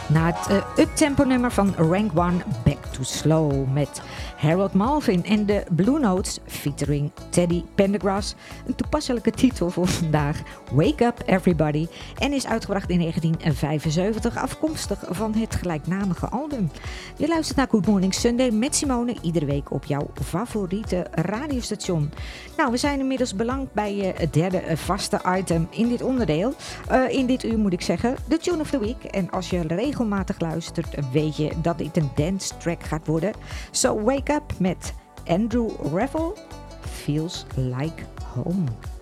Na het uptempo nummer van Rank One, Back to Slow met Harold Melvin en de Blue Notes featuring Teddy Pendergrass. Een toepasselijke titel voor vandaag, Wake Up Everybody, en is uitgebracht in 1975, afkomstig van het gelijknamige album. Je luistert naar Good Morning Sunday met Simone, iedere week op jouw favoriete radiostation. Nou, we zijn inmiddels beland bij het derde vaste item in dit onderdeel. In dit uur moet ik zeggen, de Tune of the Week. En als je regelmatig luistert, weet je dat dit een dance track gaat worden. So Wake Up met Andrew Revell, Feels Like Home.